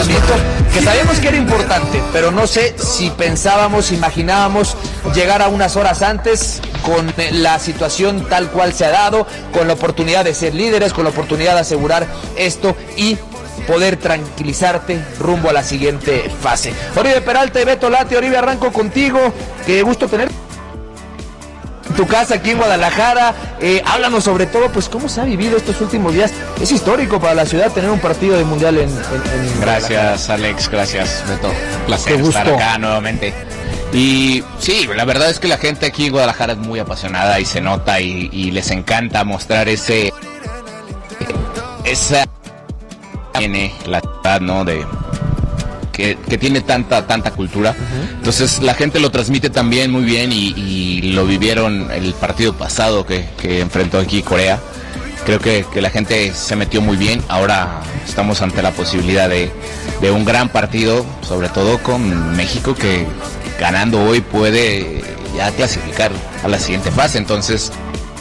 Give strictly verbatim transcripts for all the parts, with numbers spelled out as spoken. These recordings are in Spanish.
calentamiento, que sabíamos que era importante, pero no sé si pensábamos, imaginábamos llegar a unas horas antes con la situación tal cual se ha dado, con la oportunidad de ser líderes, con la oportunidad de asegurar esto y poder tranquilizarte rumbo a la siguiente fase. Oribe Peralta y Beto Lati. Oribe, arranco contigo, qué gusto tener tu casa aquí en Guadalajara. Eh, háblanos sobre todo, pues, cómo se ha vivido estos últimos días. Es histórico para la ciudad tener un partido de mundial en, en, en Gracias, Alex, gracias, Beto. Placer estar acá nuevamente. Y sí, la verdad es que la gente aquí en Guadalajara es muy apasionada y se nota y, y les encanta mostrar ese esa tiene la ciudad, ¿no? De Que, que tiene tanta tanta cultura. Uh-huh. Entonces la gente lo transmite también muy bien y, y lo vivieron el partido pasado que, que enfrentó aquí Corea. Creo que, que la gente se metió muy bien. Ahora estamos ante la posibilidad de, de un gran partido, sobre todo con México, que ganando hoy puede ya clasificar a la siguiente fase. Entonces,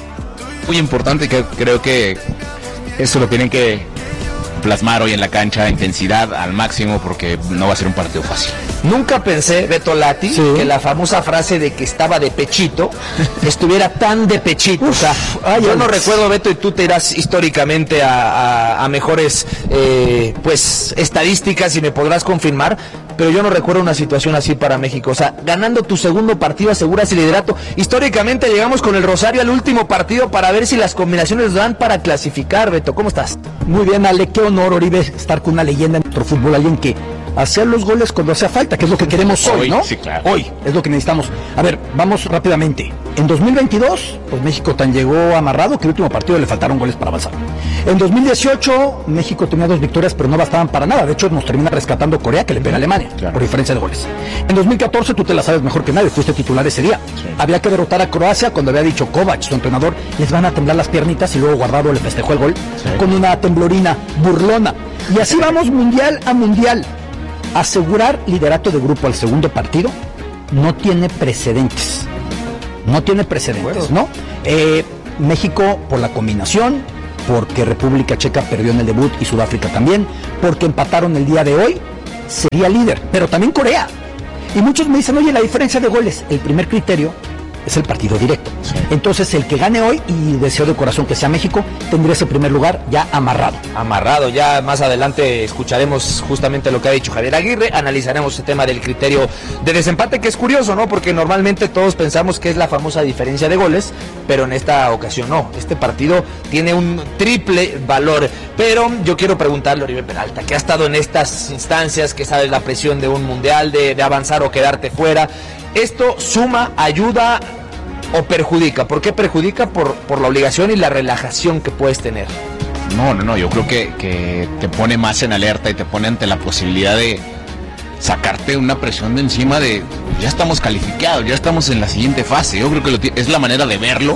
muy importante, que creo que eso lo tienen que plasmar hoy en la cancha, intensidad al máximo, porque no va a ser un partido fácil. Nunca pensé, Beto Lati, sí, que la famosa frase de que estaba de pechito estuviera tan de pechito. Uf, o sea, ay, yo no recuerdo, Beto, y tú te irás históricamente a, a, a mejores eh, pues estadísticas y me podrás confirmar, pero yo no recuerdo una situación así para México. O sea, ganando tu segundo partido aseguras el liderato. Históricamente llegamos con el Rosario al último partido para ver si las combinaciones dan para clasificar. Beto, ¿cómo estás? Muy bien, Ale, qué honor, Oribe, estar con una leyenda en nuestro fútbol, alguien que hacer los goles cuando hacía falta, que es lo que queremos hoy, hoy ¿no? Sí, claro. Hoy es lo que necesitamos. A ver, vamos rápidamente. En dos mil veintidós, pues México tan llegó amarrado que el último partido le faltaron goles para avanzar. En dos mil dieciocho, México tenía dos victorias, pero no bastaban para nada. De hecho, nos termina rescatando Corea, que le pega a Alemania, claro, por diferencia de goles. En dos mil catorce, tú te la sabes mejor que nadie, fuiste titular ese día. Sí. Había que derrotar a Croacia cuando había dicho Kovac, su entrenador, les van a temblar las piernitas, y luego Guardado le festejó el gol, sí, con una temblorina burlona. Y así vamos mundial a mundial. Asegurar liderato de grupo al segundo partido no tiene precedentes. No tiene precedentes, ¿no? Eh, México por la combinación, porque República Checa perdió en el debut y Sudáfrica también, porque empataron el día de hoy, sería líder, pero también Corea. Y muchos me dicen, oye, la diferencia de goles, el primer criterio es el partido directo. Sí. Entonces el que gane hoy, y deseo de corazón que sea México, tendría ese primer lugar ya amarrado. Amarrado, ya más adelante escucharemos justamente lo que ha dicho Javier Aguirre, analizaremos el tema del criterio de desempate, que es curioso, ¿no? Porque normalmente todos pensamos que es la famosa diferencia de goles, pero en esta ocasión no. Este partido tiene un triple valor. Pero yo quiero preguntarle a Oribe Peralta, que ha estado en estas instancias, que sabe la presión de un mundial, de, de avanzar o quedarte fuera. ¿Esto suma, ayuda o perjudica? ¿Por qué perjudica? Por, por la obligación y la relajación que puedes tener. No, no, no, yo creo que, que te pone más en alerta y te pone ante la posibilidad de sacarte una presión de encima de, ya estamos calificados, ya estamos en la siguiente fase. Yo creo que lo es la manera de verlo,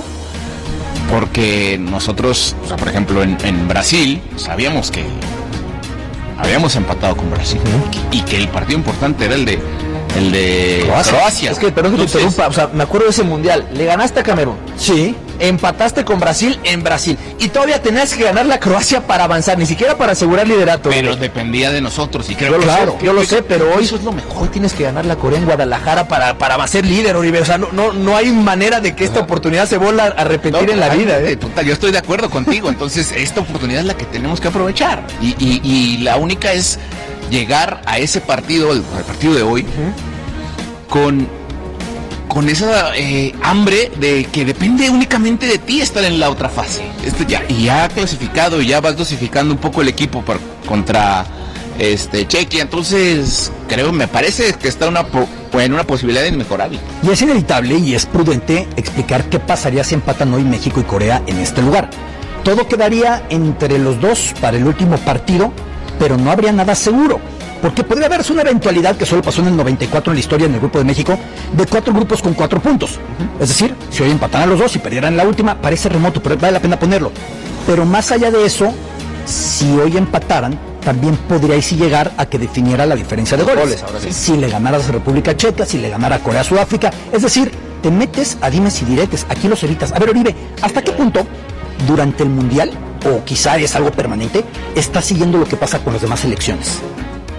porque nosotros, o sea, por ejemplo, en, en Brasil, sabíamos que habíamos empatado con Brasil, uh-huh, y que el partido importante era el de El de Croacia. Croacia. Es que, perdón que te interrumpa, o sea, me acuerdo de ese mundial. Le ganaste a Camerún. Sí. Empataste con Brasil en Brasil. Y todavía tenías que ganar la Croacia para avanzar, ni siquiera para asegurar liderato. Pero ¿no? Dependía de nosotros. Y creo yo que lo claro, sé, yo lo que sé, pero hoy eso es lo mejor. Hoy tienes que ganar la Corea en Guadalajara para, para ser líder, Oribe. O sea, no, no, no hay manera de que esta oportunidad se vuelva a repetir no, en la vida. ¿eh? Total, yo estoy de acuerdo contigo. Entonces, esta oportunidad es la que tenemos que aprovechar. Y, y, y la única es llegar a ese partido, el, el partido de hoy, uh-huh, con, con esa eh, hambre de que depende únicamente de ti estar en la otra fase. Este ya, y ya clasificado, y ya vas dosificando un poco el equipo para, contra este Chequia. Entonces, creo, me parece que está una, en una posibilidad inmejorable. Y es inevitable y es prudente explicar qué pasaría si empatan hoy México y Corea en este lugar. Todo quedaría entre los dos para el último partido, pero no habría nada seguro. Porque podría haberse una eventualidad que solo pasó en el noventa y cuatro en la historia en el Grupo de México, de cuatro grupos con cuatro puntos. Uh-huh. Es decir, si hoy empataran los dos y perdieran la última, parece remoto, pero vale la pena ponerlo. Pero más allá de eso, si hoy empataran, también podría sí llegar a que definiera la diferencia de goles. goles ahora sí. Si le ganaras a República Checa, si le ganara a Corea, Sudáfrica. Es decir, te metes a dimes y diretes, aquí los evitas. A ver, Oribe, ¿hasta qué punto durante el Mundial, o quizá es algo permanente, estás siguiendo lo que pasa con las demás selecciones?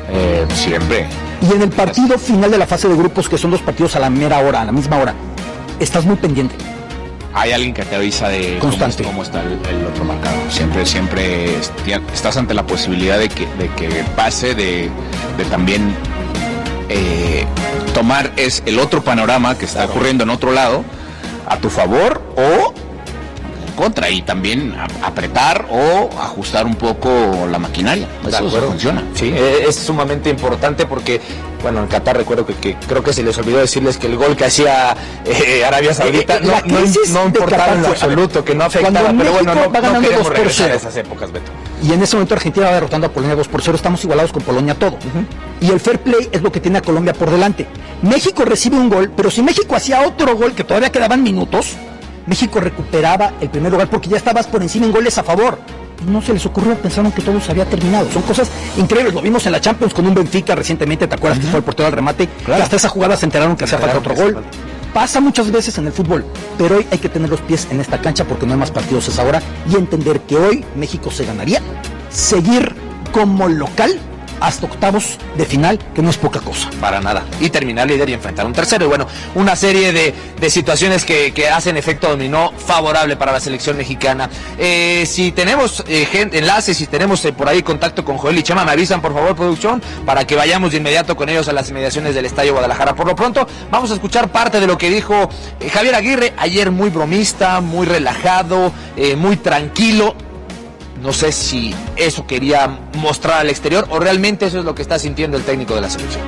Eh, siempre. Y en el partido final de la fase de grupos, que son dos partidos a la mera hora, a la misma hora, estás muy pendiente. Hay alguien que te avisa de Constante. cómo, cómo está el, el otro marcador. Siempre, siempre estás ante la posibilidad de que, de que pase, de, de también eh, tomar es el otro panorama que está claro. ocurriendo en otro lado a tu favor o en contra, y también a, apretar o ajustar un poco la maquinaria. Eso funciona. Sí, es sumamente importante porque, bueno, en Qatar recuerdo que, que creo que se les olvidó decirles que el gol que hacía eh, Arabia Saudita eh, eh, no, no, no importaba en lo absoluto, que no afectaba, pero bueno, no, no queremos regresar a esas épocas, Beto. Y en ese momento Argentina va derrotando a Polonia dos por cero, estamos igualados con Polonia todo. Uh-huh. Y el fair play es lo que tiene a Colombia por delante. México recibe un gol, pero si México hacía otro gol, que todavía quedaban minutos, México recuperaba el primer lugar porque ya estabas por encima en goles a favor. Y no se les ocurrió, pensaron que todo se había terminado. Son cosas increíbles, lo vimos en la Champions con un Benfica recientemente, ¿te acuerdas? Uh-huh. Que fue el portero al remate? Claro. Que hasta esa jugada se enteraron que hacía falta otro gol. Pasa muchas veces en el fútbol, pero hoy hay que tener los pies en esta cancha porque no hay más partidos esa hora y entender que hoy México se ganaría seguir como local hasta octavos de final, que no es poca cosa. Para nada. Y terminar líder y enfrentar un tercero. Y bueno, una serie de, de situaciones que, que hacen efecto dominó favorable para la selección mexicana. Eh, si tenemos eh, gente, enlaces, si tenemos eh, por ahí contacto con Joel y Chema, me avisan por favor, producción, para que vayamos de inmediato con ellos a las inmediaciones del Estadio Guadalajara. Por lo pronto, vamos a escuchar parte de lo que dijo eh, Javier Aguirre, ayer muy bromista, muy relajado, eh, muy tranquilo. No sé si eso quería mostrar al exterior o realmente eso es lo que está sintiendo el técnico de la selección.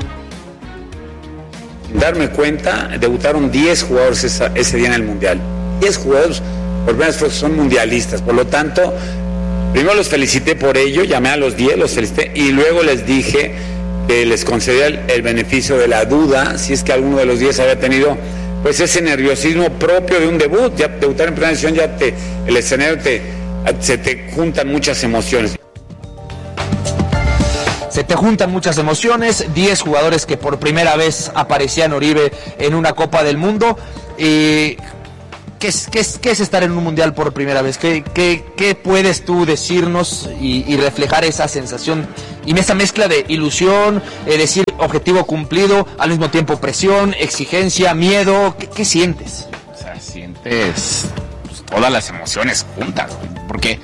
Darme cuenta, debutaron diez jugadores esa, ese día en el Mundial. diez jugadores, por primera vez son mundialistas. Por lo tanto, primero los felicité por ello, llamé a los diez, los felicité y luego les dije que les concedía el, el beneficio de la duda, si es que alguno de los diez había tenido pues ese nerviosismo propio de un debut. Ya debutar en primera división, ya te, el escenario te... se te juntan muchas emociones. Se te juntan muchas emociones, diez jugadores que por primera vez aparecían Oribe en una Copa del Mundo. Eh, ¿qué, es, qué, es, ¿Qué es estar en un Mundial por primera vez? ¿Qué, qué, qué puedes tú decirnos y, y reflejar esa sensación y esa mezcla de ilusión, eh, decir objetivo cumplido, al mismo tiempo presión, exigencia, miedo? ¿Qué, qué sientes? O sea, sientes... todas las emociones juntas, porque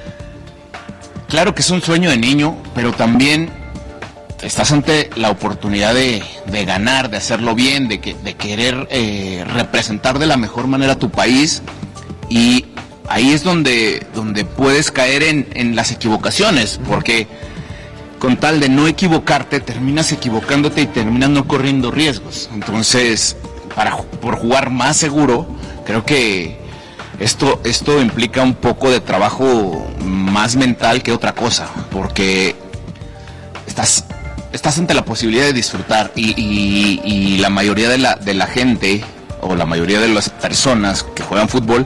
claro que es un sueño de niño, pero también estás ante la oportunidad de, de ganar, de hacerlo bien, de, que, de querer eh, representar de la mejor manera a tu país, y ahí es donde, donde puedes caer en, en las equivocaciones, porque con tal de no equivocarte, terminas equivocándote y terminas no corriendo riesgos. Entonces, para, por jugar más seguro, creo que Esto, esto implica un poco de trabajo más mental que otra cosa, porque estás, estás ante la posibilidad de disfrutar y, y, y la mayoría de la, de la gente o la mayoría de las personas que juegan fútbol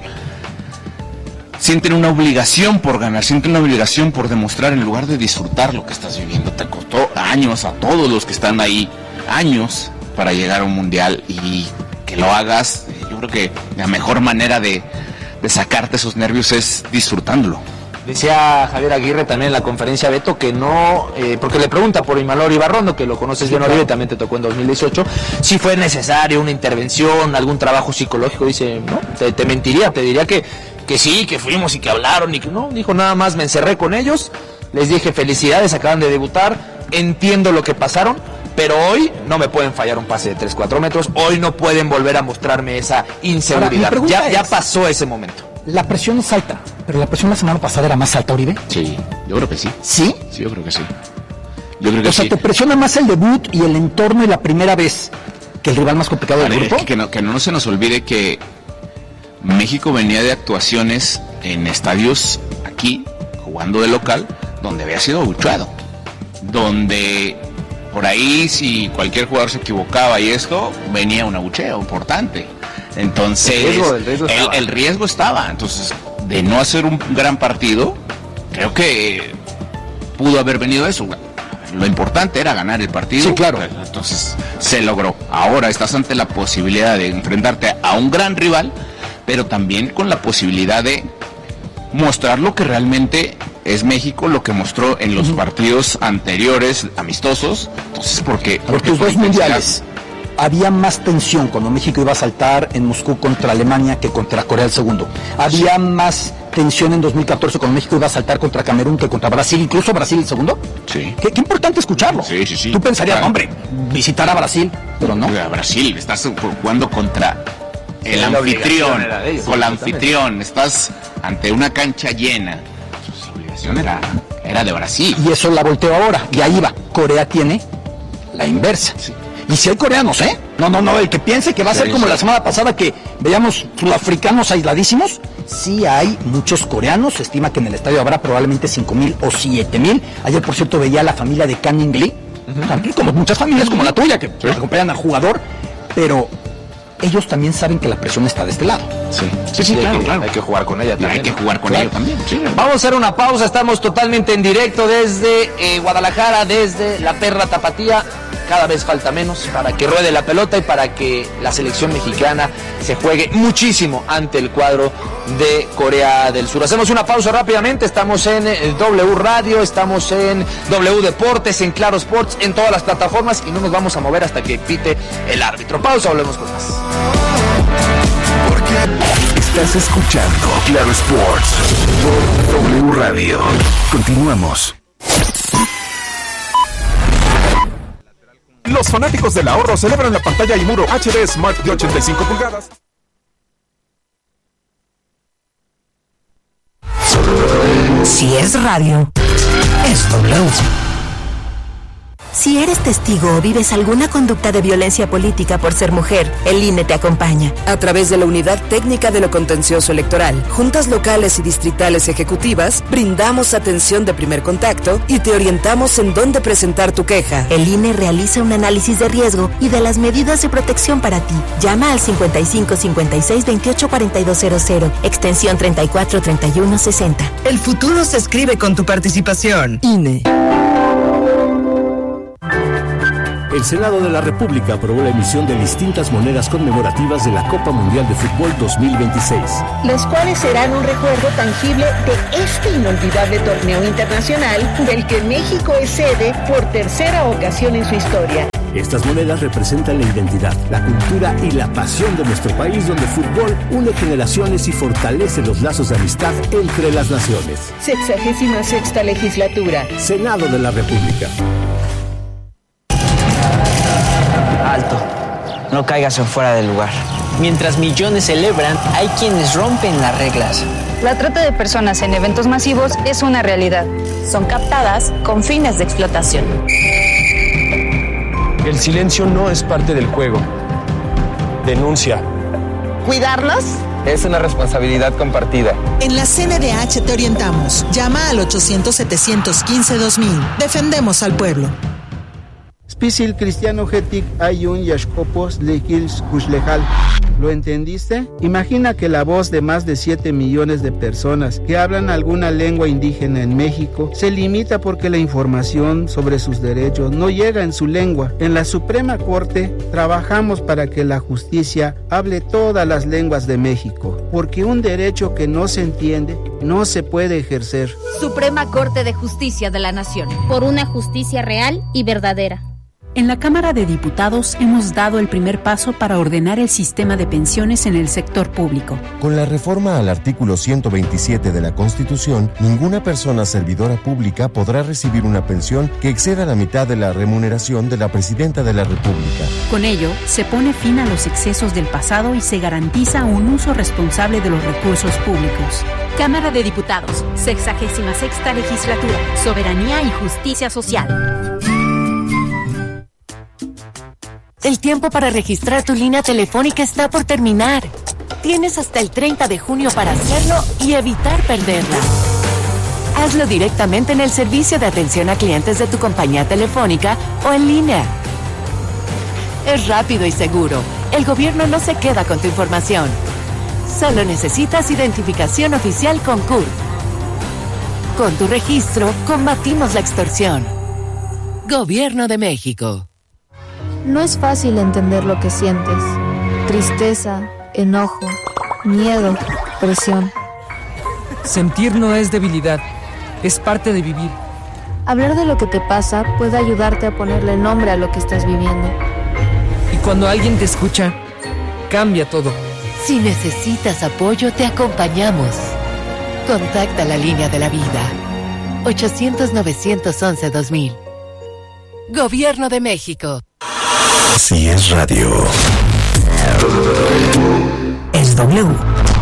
sienten una obligación por ganar, sienten una obligación por demostrar en lugar de disfrutar lo que estás viviendo. Te costó años a todos los que están ahí, años para llegar a un mundial, y que lo hagas, yo creo que la mejor manera de de sacarte esos nervios es disfrutándolo. Decía Javier Aguirre también en la conferencia, Beto, que no, eh, porque le pregunta por Imanol Ibarrondo, que lo conoces bien, Oribe, también te tocó en dos mil dieciocho, si fue necesario una intervención, algún trabajo psicológico. Dice, no, te, te mentiría, te diría que, que sí, que fuimos y que hablaron y que no, dijo, nada más me encerré con ellos, les dije felicidades, acaban de debutar, entiendo lo que pasaron, pero hoy no me pueden fallar un pase de tres cuatro metros, hoy no pueden volver a mostrarme esa inseguridad. Ahora, ya, ya pasó ese momento. La presión es alta, pero la presión la semana pasada era más alta, Oribe. Sí, yo creo que sí. ¿Sí? Sí, yo creo que sí. Yo creo que o sea, sí. ¿te presiona más el debut y el entorno y la primera vez que el rival más complicado del grupo? Que no, que no se nos olvide que México venía de actuaciones en estadios aquí, jugando de local, donde había sido abucheado, donde... por ahí, si cualquier jugador se equivocaba y esto, venía un abucheo importante. Entonces, el riesgo, el riesgo, el, el riesgo estaba. Entonces, de no hacer un gran partido, creo que pudo haber venido eso. Lo importante era ganar el partido. Sí, claro. Entonces, se logró. Ahora estás ante la posibilidad de enfrentarte a un gran rival, pero también con la posibilidad de mostrar lo que realmente es México lo que mostró en los uh-huh. partidos anteriores, amistosos. Entonces, ¿por qué? Por tus dos mundiales, había más tensión cuando México iba a saltar en Moscú contra Alemania que contra Corea del Segundo. Había sí. más tensión en dos mil catorce cuando México iba a saltar contra Camerún que contra Brasil, incluso Brasil el segundo. Sí. Qué, qué importante escucharlo. Sí, sí, sí. Tú pensarías, claro. hombre, visitar a Brasil, pero no. A Brasil, estás jugando contra el la anfitrión, ellos, con el anfitrión, estás ante una cancha llena. Su obligación era, era de Brasil. Y eso la volteo ahora, y ahí va. Corea tiene la inversa. Sí. Y si hay coreanos, ¿eh? No, no, no, el que piense que va a ser como la semana pasada que veíamos sudafricanos aisladísimos, sí hay muchos coreanos, se estima que en el estadio habrá probablemente cinco mil o siete mil. Ayer, por cierto, veía a la familia de Canning Lee, uh-huh. como muchas familias como la tuya, que sí. acompañan al jugador, pero ellos también saben que la presión está de este lado. Sí, sí, sí, sí claro, hay, que, claro. hay que jugar con ella también. Hay que jugar con claro. ella también. Sí. Vamos a hacer una pausa, estamos totalmente en directo desde eh, Guadalajara, desde la Perla Tapatía. Cada vez falta menos para que ruede la pelota y para que la selección mexicana se juegue muchísimo ante el cuadro de Corea del Sur. Hacemos una pausa rápidamente, estamos en W Radio, estamos en W Deportes, en Claro Sports, en todas las plataformas y no nos vamos a mover hasta que pite el árbitro. Pausa, volvemos con más. Estás escuchando Claro Sports por W Radio. Continuamos. Los fanáticos del ahorro celebran la pantalla y muro H D Smart de ochenta y cinco pulgadas. Si es radio, es W. Si eres testigo o vives alguna conducta de violencia política por ser mujer, el I N E te acompaña. A través de la Unidad Técnica de lo Contencioso Electoral, juntas locales y distritales ejecutivas, brindamos atención de primer contacto y te orientamos en dónde presentar tu queja. El I N E realiza un análisis de riesgo y de las medidas de protección para ti. Llama al cincuenta y cinco cincuenta y seis veintiocho cuarenta y dos cero cero, extensión treinta y cuatro treinta y uno sesenta. El futuro se escribe con tu participación. I N E. El Senado de la República aprobó la emisión de distintas monedas conmemorativas de la Copa Mundial de Fútbol dos mil veintiséis. Los cuales serán un recuerdo tangible de este inolvidable torneo internacional del que México es sede por tercera ocasión en su historia. Estas monedas representan la identidad, la cultura y la pasión de nuestro país, donde el fútbol une generaciones y fortalece los lazos de amistad entre las naciones. Sexagésima sexta legislatura. Senado de la República. Alto, no caigas en fuera del lugar. Mientras millones celebran, hay quienes rompen las reglas. La trata de personas en eventos masivos es una realidad. Son captadas con fines de explotación. El silencio no es parte del juego. Denuncia. ¿Cuidarlos? Es una responsabilidad compartida. En la C N D H te orientamos. Llama al ochocientos setecientos quince dos mil. Defendemos al pueblo. Spisil cristiano hetik ayun yashkopos lekils kushlejal. ¿Lo entendiste? Imagina que la voz de más de siete millones de personas que hablan alguna lengua indígena en México se limita porque la información sobre sus derechos no llega en su lengua. En la Suprema Corte trabajamos para que la justicia hable todas las lenguas de México, porque un derecho que no se entiende no se puede ejercer. Suprema Corte de Justicia de la Nación. Por una justicia real y verdadera. En la Cámara de Diputados hemos dado el primer paso para ordenar el sistema de pensiones en el sector público. Con la reforma al artículo ciento veintisiete de la Constitución, ninguna persona servidora pública podrá recibir una pensión que exceda la mitad de la remuneración de la Presidenta de la República. Con ello, se pone fin a los excesos del pasado y se garantiza un uso responsable de los recursos públicos. Cámara de Diputados, sexagésima sexta legislatura, soberanía y justicia social. El tiempo para registrar tu línea telefónica está por terminar. Tienes hasta el treinta de junio para hacerlo y evitar perderla. Hazlo directamente en el servicio de atención a clientes de tu compañía telefónica o en línea. Es rápido y seguro. El gobierno no se queda con tu información. Solo necesitas identificación oficial con C U R. Con tu registro, combatimos la extorsión. Gobierno de México. No es fácil entender lo que sientes. Tristeza, enojo, miedo, presión. Sentir no es debilidad, es parte de vivir. Hablar de lo que te pasa puede ayudarte a ponerle nombre a lo que estás viviendo. Y cuando alguien te escucha, cambia todo. Si necesitas apoyo, te acompañamos. Contacta la línea de la vida. ochocientos, novecientos once, dos mil. Gobierno de México. Si es radio. Es W.